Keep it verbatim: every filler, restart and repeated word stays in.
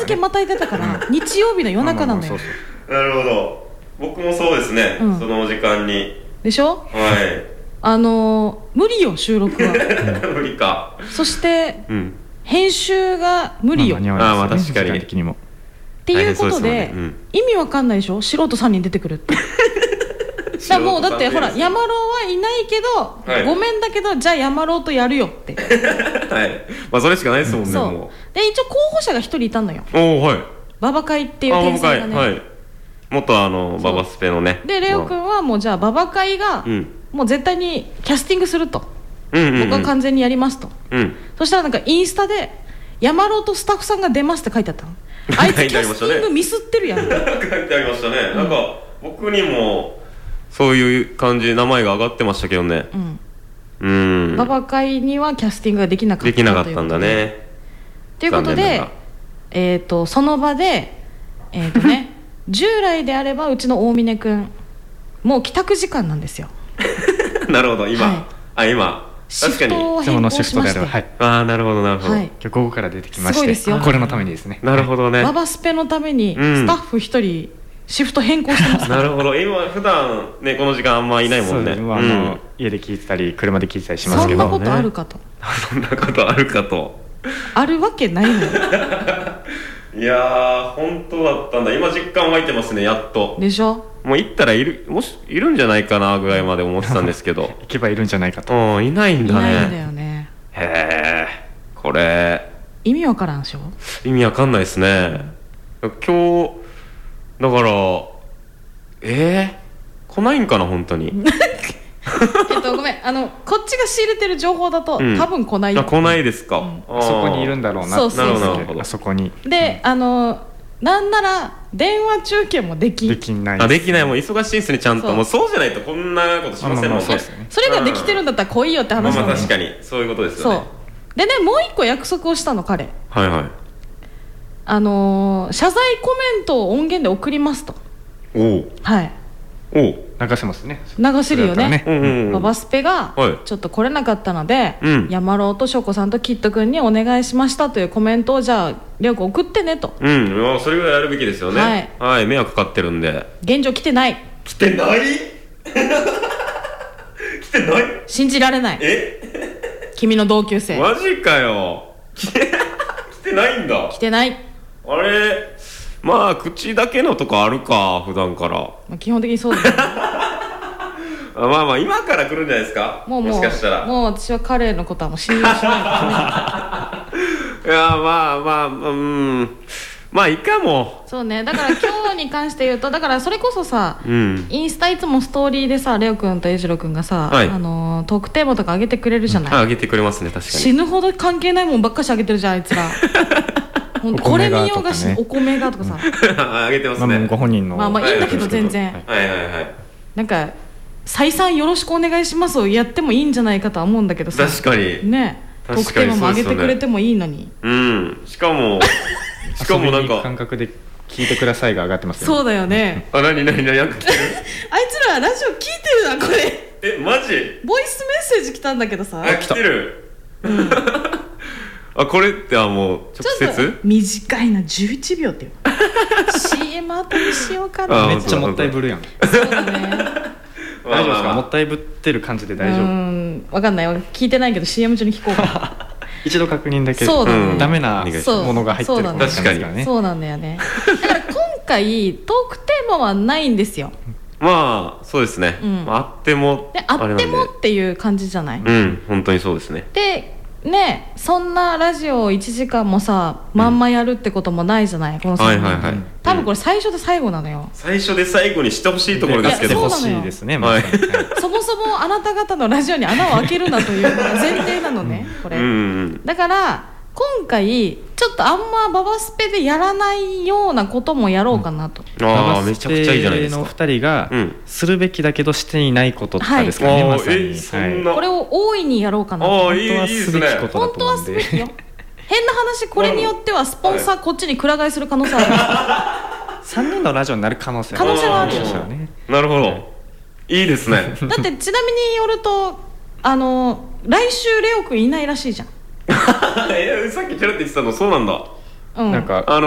けまたいでたから日曜日の夜中なんだよ。 なるほど。僕もそうですね、うん、その時間にでしょ。 はいあのー、無理よ収録は無理か。 そして、うん、編集が無理よ、 まあ、あまあ確かにっていうことで、ねうん、意味わかんないでしょ素人さんにん出てくるってだからもうだってほら山郎はいないけど、はい、ごめんだけどじゃあ山郎とやるよってはいまあそれしかないですもんね。 そうもうで一応候補者がひとりいたのよ。 おはいババ会っていう天才がね、 はい、元あのババスペのねでレオ君はもうじゃあババ会が、うん、もう絶対にキャスティングすると、うんうんうん、僕は完全にやりますと、うん、そしたらなんかインスタで山郎とスタッフさんが出ますって書いてあったのあいつキャスティングミスってるやん書いてありましたね、うん、なんか僕にもそういう感じで名前が上がってましたけどね。うん、うんババ会にはキャスティングができなかったできなかったんだね。 ということで、えー、とその場で、えーとね、従来であればうちの大峰くんもう帰宅時間なんですよなるほど今、はい、あ今シフトを変更しまして、はい、 あなるほどなるほど、はい、 今日午後から出てきまして、すごいですよこれのためにですね。 なるほどね。 ババスペのためにスタッフひとりシフト変更してます、 うん、なるほど。今普段ねこの時間あんまいないもんね。 そう、あの、うん、家で聞いてたり車で聞いてたりしますけど、 そんなことあるかと、ね、 そんなことあるかとあるわけないのよいやー本当だったんだ。今実感湧いてますねやっと。 でしょ。 もう行ったらいるもしいるんじゃないかなぐらいまで思ってたんですけど行けばいるんじゃないかと。 うんいないんだね。 いないんだよね。 へえこれ意味わからんでしょ。 意味わかんないですね、うん、今日だからえー、来ないんかな本当にえっとごめんあのこっちが仕入れてる情報だと、うん、多分来ない。 あ来ないですか、うん、 あそこにいるんだろうな。 そうそうそうなるほど。 あそこにで、うん、あのなんなら電話中継もできできない、 ね、あできない。もう忙しいんですねちゃんと。そうもうそうじゃないとこんなことしませんもんね。 そうですね。それができてるんだったら来いよって話なの、ね。 まあ、まあ確かにそういうことですよね。 そうでねもう一個約束をしたの彼。 はいはい。 あのー、謝罪コメントを音源で送りますと。 おお。 はいお流せますね。 流せるよね。 ね、 うんうんうん、ババスペがちょっと来れなかったので、はい、山郎とショコさんとキッド君にお願いしましたというコメントをじゃあレオ君送ってねと。 うんそれぐらいやるべきですよね。はい、はい、迷惑かかってるんで。 現状来てない。 来てない来てない信じられない。 え君の同級生マジかよ来てないんだ。 来てない。 あれまあ口だけのとこあるか普段から、 まあ、基本的にそうです、ね、 まあまあ今から来るんじゃないですか。もうもうもしかしたらもう私は彼のことはもう信用しないからねいやまあまあうんまあいいかも。 そうねだから今日に関して言うとだからそれこそさ、うん、インスタいつもストーリーでさレオ君とエジロ君がさ、はい、あのトークテーマとか上げてくれるじゃない。 あ上げてくれますね確かに。 死ぬほど関係ないもんばっかし上げてるじゃんあいつらこれ見ようがし、ね、お米がとかさあげてますね、 まあ、ご本人のまあまあいいんだけど全然はいはいはいなんか再三よろしくお願いしますをやってもいいんじゃないかとは思うんだけどさ。 確かにねトークテーマも上げてくれてもいいのに。 う、ね、うんしかもしかもなんか感覚で聞いてくださいが上がってますよね。 そうだよねあ何何何なんか来てるあいつらラジオ聞いてるなこれ。 えマジボイスメッセージ来たんだけどさ。 あ来てる、うんあこれってはもう直接短いなじゅういちびょうっていうシーエム 後にしようかな。 めっちゃもったいぶるやん。 そうだね大丈夫ですか。もったいぶってる感じで大丈夫。 うん分かんない聞いてないけど シーエム 中に聞こうかな一度確認だけ。 そうだね、 うん、ダメなものが入ってるかもしれないですからね。 そうなんだよねだから今回トークテーマはないんですよまあそうですね、うんまあ、あってもであってもっていう感じじゃない。 うん本当にそうですね。 でねそんなラジオをいちじかんもさまんまやるってこともないじゃない、うん、このさんにん、はいはいはい、多分これ最初で最後なのよ、うん、 最初で最後にしてほしいところですけど。 欲しいですね、はい、 そもそもあなた方のラジオに穴を開けるなという前提なのねこれ、うんうん、だから今回ちょっとあんまババスペでやらないようなこともやろうかなと、 うん、ああめちゃくちゃいいじゃないですか。 のふたりがするべきだけどしていないこととかですかね、はい、まさに、 えそんな、 はい、これを大いにやろうかなと。 あ本当はすべきことだと思うんで。 本当はすべきよ変な話これによってはスポンサーこっちにくら替えする可能性あるさんにんのラジオになる可能性可能性はあるよね。 なるほどいいですねだってちなみによるとあの来週レオくんいないらしいじゃんえさっきちらって言ってたのそうなんだ、 うん、 なんかあの